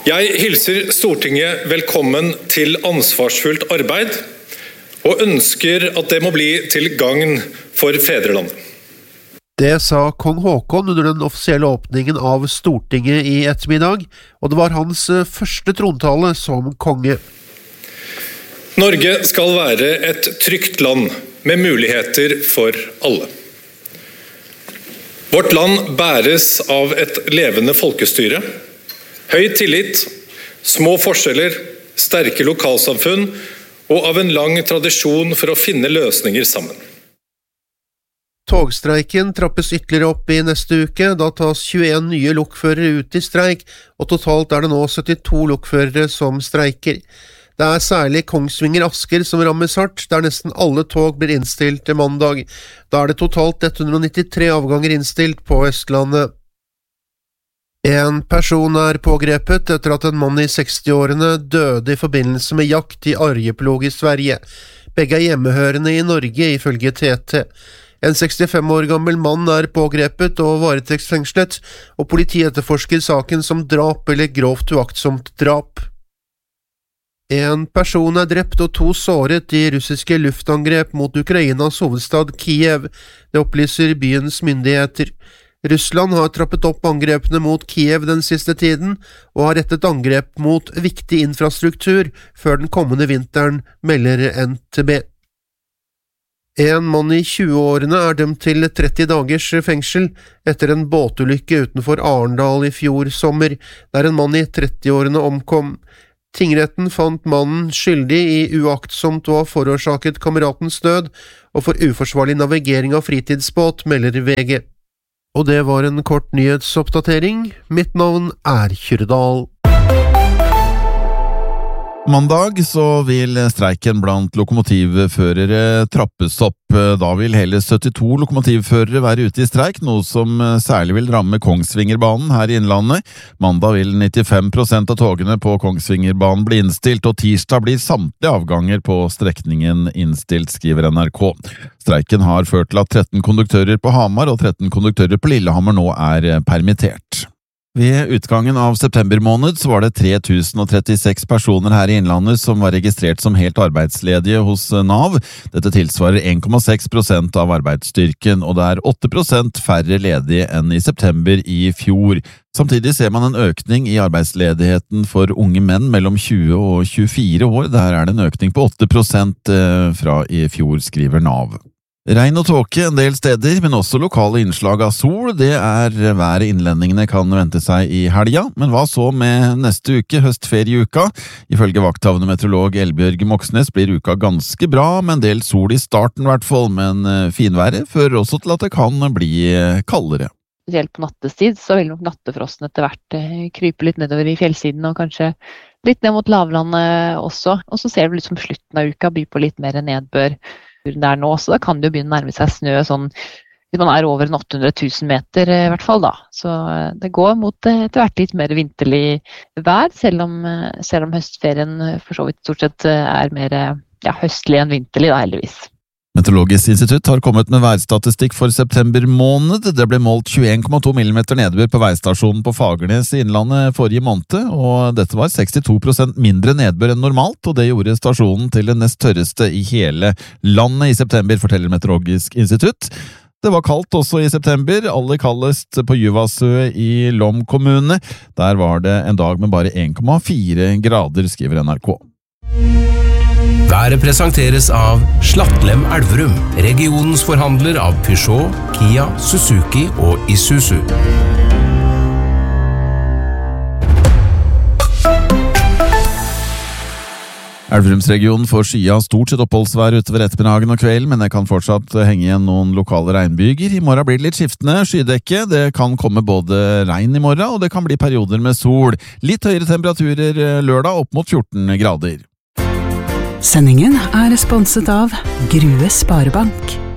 Jeg hilser Stortinget velkommen til ansvarsfullt arbeid, og ønsker at det må bli til gagn for fedrelandet. Det sa kong Haakon under den offisielle åpningen av Stortinget i ettermiddag, og det var hans første trontale som konge. Norge skal være et trygt land med muligheter for alle. Vårt land bæres av et levende folkestyre, høy tillit, små forskjeller, sterke lokalsamfunn og av en lang tradisjon for å finne løsninger sammen. Togstreiken trappes ytterligere opp i neste uke, da tas 21 nye lokførere ut i streik, og totalt er det nå 72 lokførere som streiker. Det er særlig Kongsvinger-Asker som rammes hardt, der nesten alle tog blir innstilt til mandag. Da er det totalt 193 avganger innstilt på Østlandet. En person er pågrepet etter at en mann i 60-årene døde i forbindelse med jakt i Arjeplog i Sverige. Begge er hjemmehørende i Norge, ifølge TT. En 65 år gammel mann er pågrepet og varetektsfengslet, og politiet etterforsker saken som drap eller grovt uaktsomt drap. En person er drept og 2 såret i russiske luftangrep mot Ukrainas hovedstad Kiev, det opplyser byens myndigheter. Russland har trappet opp angrepene mot Kiev den siste tiden, og har rettet angrep mot viktig infrastruktur før den kommende vinteren, melder NTB. En mann i 20-årene er dømt til 30 dagers fengsel etter en båtulykke utenfor Arendal i fjor sommer, der en mann i 30-årene omkom. Tingretten fant mannen skyldig i uaktsomt å ha forårsaket kameratens død, og for uforsvarlig navigering av fritidsbåt, melder VG. Og det var en kort nyhetsoppdatering. Mitt navn er Kyrredal. Mandag så vil streiken blant lokomotivførere trappes opp. Da vil hele 72 lokomotivførere være ute i streik, noe som særlig vil ramme Kongsvingerbanen her i Innlandet. Mandag vil 95% av togene på Kongsvingerbanen bli innstilt, og tirsdag blir samtlige avganger på strekningen innstilt, skriver NRK. Streiken har ført til at 13 konduktører på Hamar og 13 konduktører på Lillehammer nå er permittert. Ved utgangen av september måned så var det 3036 personer her i Innlandet som var registrert som helt arbeidsledige hos Nav. Dette tilsvarer 1,6% av arbeidsstyrken, og det er 8% færre ledige enn i september i fjor. Samtidig ser man en økning i arbeidsledigheten for unge menn mellom 20 og 24 år. Der er det en økning på 8% fra i fjor, skriver Nav. Regn og tåke en del steder, men også lokale innslag av sol. Det er været innlendingene kan vente seg i helga. Men hva så med neste uke, høstferieuka? Ifølge vakthavende meteorolog Elbjørg Moxnes blir uka ganske bra, med en del sol i starten i hvert fall, men finværet fører også til at det kan bli kaldere. Spesielt på nattestid så vil nok nattefrosten etter hvert krype litt nedover i fjellsiden og kanskje litt ned mot lavlandet også. Og så ser vi liksom slutten av uka by på litt mer nedbør der nå, så da kan det jo begynne å nærme seg snø sånn, hvis man er over 800 000 meter i hvert fall da. Så det går mot etter hvert litt mer vinterlig vær, selv om høstferien for så vidt stort sett er mer høstlig enn vinterlig da, heldigvis. Meteorologisk institutt har kommet med værstatistikk for september måned. Det ble målt 21,2 mm nedbør på veistasjonen på Fagernes i Innlandet forrige måned, og dette var 62% mindre nedbør enn normalt, og det gjorde stasjonen til den nest tørreste i hele landet i september, forteller Meteorologisk institutt. Det var kaldt også i september, aller kaldest på Juvasø i Lom kommune. Der var det en dag med bare 1,4 grader, skriver NRK. Været presenteres av Slattlem Elverum, regionens forhandler av Peugeot, Kia, Suzuki og Isuzu. Elverumsregionen får skya stort sett oppholdsvær utover ettermiddagen og kvelden, men det kan fortsatt henge igjen noen lokale regnbyger. I morgen blir det litt skiftende skydekke. Det kan komme både regn i morgen, og det kan bli perioder med sol. Litt høyere temperaturer lørdag, opp mot 14 grader. Sendingen er sponset av Grue Sparebank.